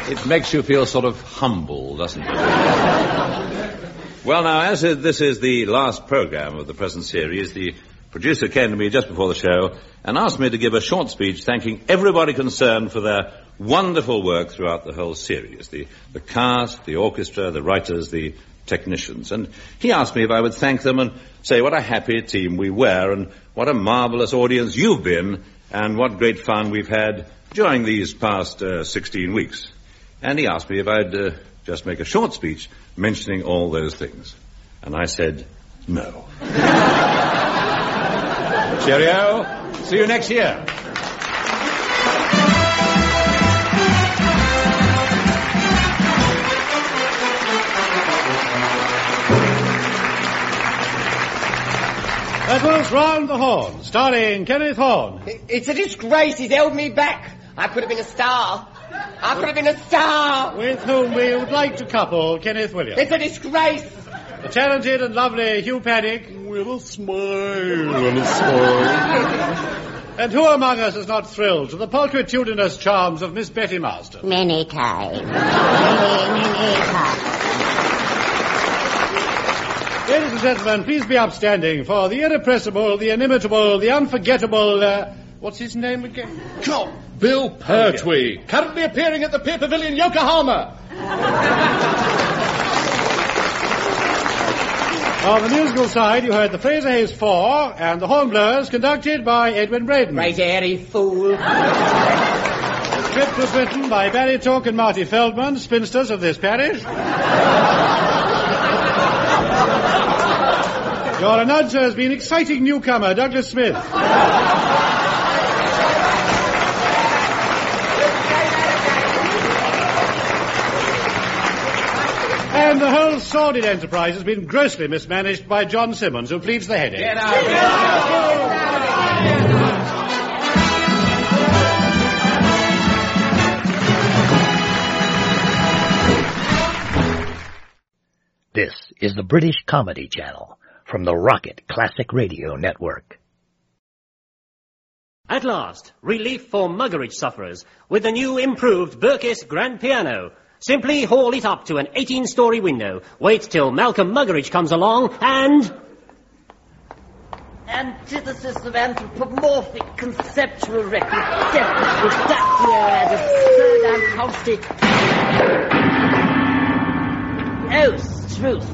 It makes you feel sort of humble, doesn't it? Well, now, as this is the last program of the present series, the producer came to me just before the show and asked me to give a short speech thanking everybody concerned for their wonderful work throughout the whole series. The cast, the orchestra, the writers, the technicians. And he asked me if I would thank them and say what a happy team we were and what a marvelous audience you've been and what great fun we've had during these past 16 weeks. And he asked me if I'd just make a short speech mentioning all those things. And I said, no. Cheerio. See you next year. That was Round the Horn, starring Kenneth Horne. It's a disgrace. He's held me back. I could have been a star. I could have been a star. With whom we would like to couple Kenneth Williams. It's a disgrace. The talented and lovely Hugh Paddick. With a smile and a smile. And who among us is not thrilled to the pulchritudinous charms of Miss Betty Marston? Many times. Many times. Ladies and gentlemen, please be upstanding for the irrepressible, the inimitable, the unforgettable, what's his name again? Bill Pertwee, currently appearing at the Pier Pavilion, Yokohama. On the musical side, you heard the Fraser Hayes Four and the Hornblowers, conducted by Edwin Braden. Great airy fool. The script was written by Barry Took and Marty Feldman, spinsters of this parish. Your announcer has been exciting newcomer, Douglas Smith. And the whole sordid enterprise has been grossly mismanaged by John Simmons, who pleads the headache. Get out. This is the British Comedy Channel from the Rocket Classic Radio Network. At last, relief for Muggeridge sufferers with the new improved Burkiss Grand Piano. Simply haul it up to an 18-story window, wait till Malcolm Muggeridge comes along, and... Antithesis of anthropomorphic conceptual record, definite reductio ad absurd and caustic. Oh, truth.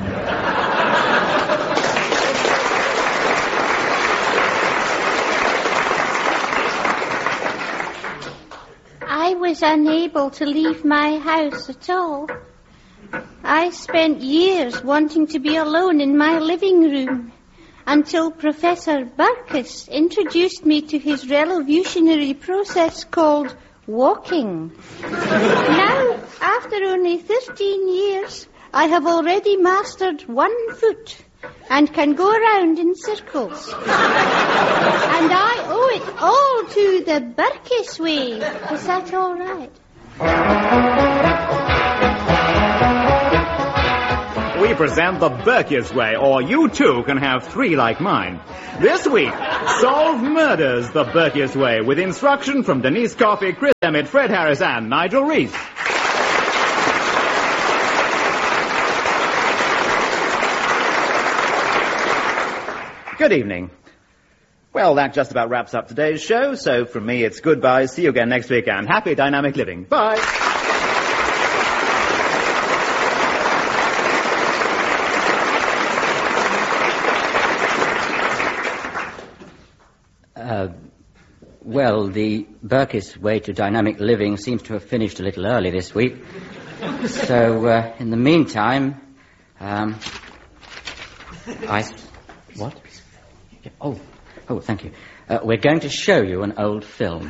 I was unable to leave my house at all. I spent years wanting to be alone in my living room until Professor Burkiss introduced me to his revolutionary process called walking. Now, after only 13 years, I have already mastered 1 foot and can go around in circles. And I owe it all to the Burkiss way. Is that all right? We present the Burkiss way, or you too can have 3 like mine. This week, solve murders the Burkiss way with instruction from Denise Coffey, Chris Emmett, Fred Harris, and Nigel Reese. Good evening. Well, that just about wraps up today's show, so from me it's goodbye, see you again next week, and happy dynamic living. Bye! Well, the Burkiss way to dynamic living seems to have finished a little early this week. So, in the meantime, What? Oh, thank you. We're going to show you an old film.